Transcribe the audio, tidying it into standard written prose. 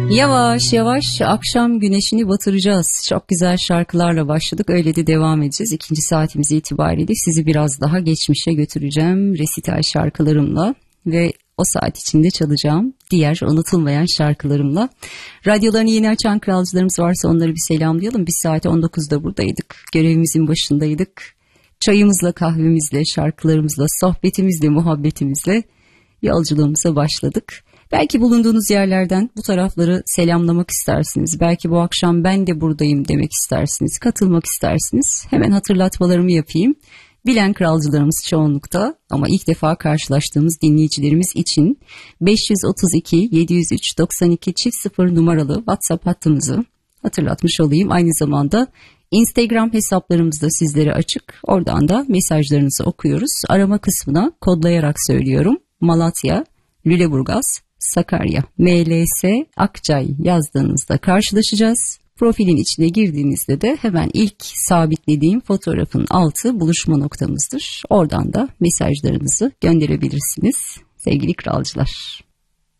Yavaş yavaş akşam güneşini batıracağız. Çok güzel şarkılarla başladık. Öyle de devam edeceğiz. İkinci saatimiz itibariyle sizi biraz daha geçmişe götüreceğim. Resital şarkılarımla ve o saat içinde çalacağım diğer unutulmayan şarkılarımla. Radyolarını yeni açan kralcılarımız varsa onları bir selamlayalım. Biz saat 19'da buradaydık. Görevimizin başındaydık. Çayımızla, kahvemizle, şarkılarımızla, sohbetimizle, muhabbetimizle yolculuğumuza başladık. Belki bulunduğunuz yerlerden bu tarafları selamlamak istersiniz. Belki bu akşam ben de buradayım demek istersiniz. Katılmak istersiniz. Hemen hatırlatmalarımı yapayım. Bilen kralcılarımız çoğunlukta ama ilk defa karşılaştığımız dinleyicilerimiz için 532 703 92 0 numaralı WhatsApp hattımızı hatırlatmış olayım. Aynı zamanda Instagram hesaplarımız da sizlere açık. Oradan da mesajlarınızı okuyoruz. Arama kısmına kodlayarak söylüyorum. Malatya, Lüleburgaz, Sakarya, MLS, Akçay yazdığınızda karşılaşacağız. Profilin içine girdiğinizde de hemen ilk sabitlediğim fotoğrafın altı buluşma noktamızdır. Oradan da mesajlarınızı gönderebilirsiniz sevgili kralcılar.